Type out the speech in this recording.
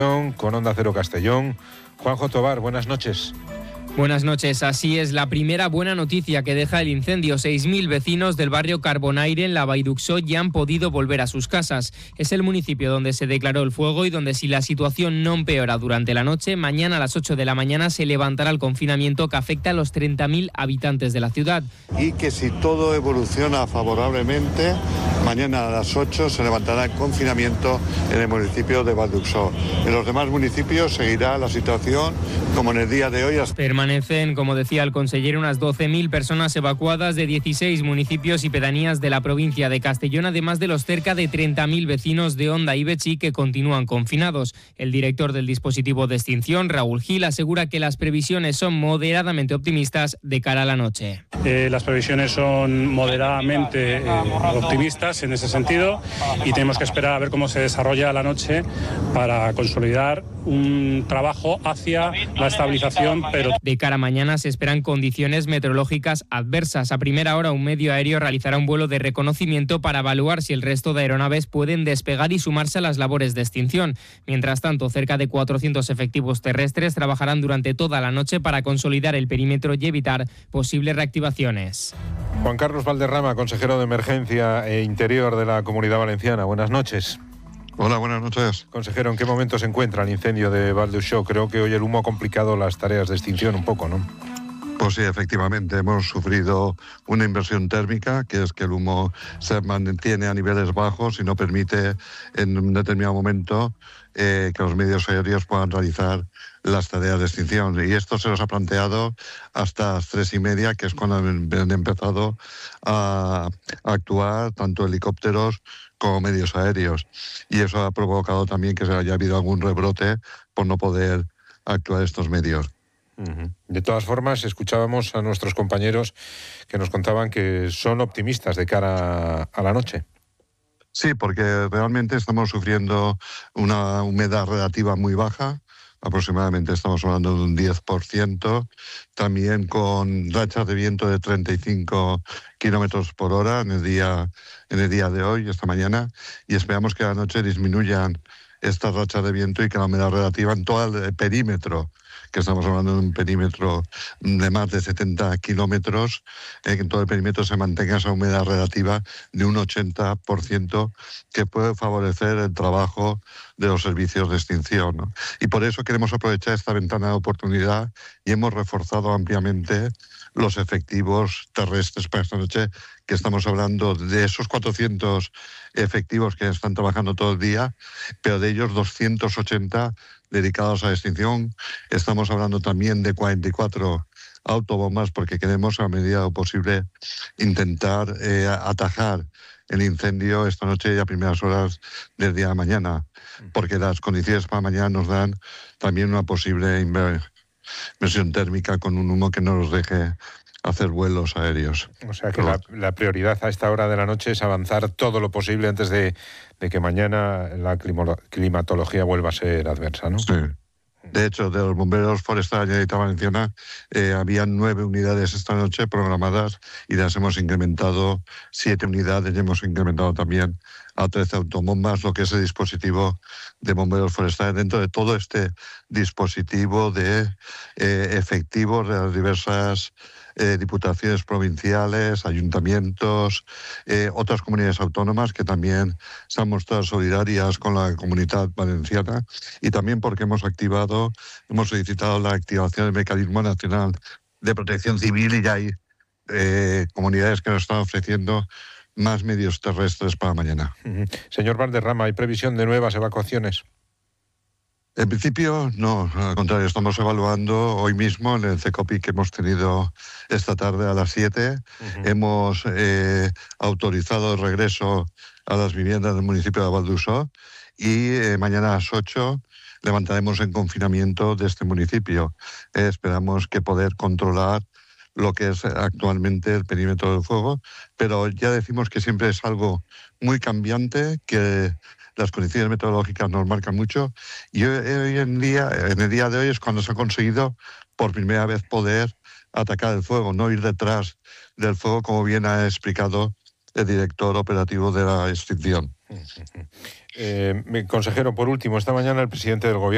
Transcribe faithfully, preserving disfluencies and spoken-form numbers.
Con Onda Cero Castellón. Juanjo Tobar, buenas noches. Buenas noches. Así es, la primera buena noticia que deja el incendio. seis mil vecinos del barrio Carbonaire en la Vall-d'Uixó ya han podido volver a sus casas. Es el municipio donde se declaró el fuego y donde, si la situación no empeora durante la noche, mañana a las ocho de la mañana se levantará el confinamiento que afecta a los treinta mil habitantes de la ciudad. Y que si todo evoluciona favorablemente, mañana a las ocho se levantará el confinamiento en el municipio de Vall-d'Uixó. En los demás municipios seguirá la situación como en el día de hoy. Permanecen, como decía el consejero, unas doce mil personas evacuadas de dieciséis municipios y pedanías de la provincia de Castellón, además de los cerca de treinta mil vecinos de Onda y Betxí que continúan confinados. El director del dispositivo de extinción, Raúl Gil, asegura que las previsiones son moderadamente optimistas de cara a la noche. Eh, las previsiones son moderadamente eh, optimistas en ese sentido y tenemos que esperar a ver cómo se desarrolla la noche para consolidar un trabajo hacia la estabilización, pero... De cara a mañana se esperan condiciones meteorológicas adversas. A primera hora, un medio aéreo realizará un vuelo de reconocimiento para evaluar si el resto de aeronaves pueden despegar y sumarse a las labores de extinción. Mientras tanto, cerca de cuatrocientos efectivos terrestres trabajarán durante toda la noche para consolidar el perímetro y evitar posibles reactivaciones. Juan Carlos Valderrama, consejero de Emergencia e Interior de la Comunidad Valenciana. Buenas noches. Hola, buenas noches. Consejero, ¿en qué momento se encuentra el incendio de Vall-d'Uixó? Creo que hoy el humo ha complicado las tareas de extinción un poco, ¿no? Pues sí, efectivamente, hemos sufrido una inversión térmica, que es que el humo se mantiene a niveles bajos y no permite en un determinado momento eh, que los medios aéreos puedan realizar las tareas de extinción. Y esto se nos ha planteado hasta las tres y media, que es cuando han empezado a actuar tanto helicópteros como medios aéreos. Y eso ha provocado también que haya habido algún rebrote por no poder actuar estos medios. De todas formas, escuchábamos a nuestros compañeros que nos contaban que son optimistas de cara a la noche. Sí, porque realmente estamos sufriendo una humedad relativa muy baja. Aproximadamente estamos hablando de un diez por ciento, también con rachas de viento de treinta y cinco kilómetros por hora en el día, en el día de hoy, esta mañana, y esperamos que a la noche disminuyan estas rachas de viento y que la humedad relativa en todo el perímetro, que estamos hablando de un perímetro de más de setenta kilómetros, eh, que en todo el perímetro se mantenga esa humedad relativa de un ochenta por ciento, que puede favorecer el trabajo de los servicios de extinción, ¿no? Y por eso queremos aprovechar esta ventana de oportunidad y hemos reforzado ampliamente los efectivos terrestres para esta noche, que estamos hablando de esos cuatrocientos efectivos que están trabajando todo el día, pero de ellos doscientos ochenta dedicados a la extinción. Estamos hablando también de cuarenta y cuatro autobombas, porque queremos, a medida de lo posible, intentar eh, atajar el incendio esta noche y a primeras horas del día de mañana, porque las condiciones para mañana nos dan también una posible inversión térmica con un humo que no nos deje hacer vuelos aéreos. O sea que la, la prioridad a esta hora de la noche es avanzar todo lo posible antes de, de que mañana la climatología vuelva a ser adversa, ¿no? Sí. De hecho, de los bomberos forestales de la Generalitat Valenciana eh, habían nueve unidades esta noche programadas y las hemos incrementado siete unidades y hemos incrementado también a trece autobombas, lo que es el dispositivo de bomberos forestales. Dentro de todo este dispositivo de eh, efectivos de las diversas eh, diputaciones provinciales, ayuntamientos, eh, otras comunidades autónomas que también se han mostrado solidarias con la Comunidad Valenciana, y también porque hemos activado, hemos solicitado la activación del Mecanismo Nacional de Protección Civil y ya hay eh, comunidades que nos están ofreciendo más medios terrestres para mañana. Uh-huh. Señor Valderrama, ¿hay previsión de nuevas evacuaciones? En principio, no, al contrario, estamos evaluando hoy mismo en el CECOPI que hemos tenido esta tarde a las siete. Uh-huh. Hemos eh, autorizado el regreso a las viviendas del municipio de Vall-d'Uixó y eh, mañana a las ocho levantaremos en confinamiento de este municipio. Eh, esperamos que poder controlar lo que es actualmente el perímetro del fuego, pero ya decimos que siempre es algo muy cambiante, que las condiciones meteorológicas nos marcan mucho, y hoy, hoy en día, en el día de hoy es cuando se ha conseguido por primera vez poder atacar el fuego, no ir detrás del fuego, como bien ha explicado el director operativo de la extinción. Eh, consejero, por último, esta mañana el presidente del Gobierno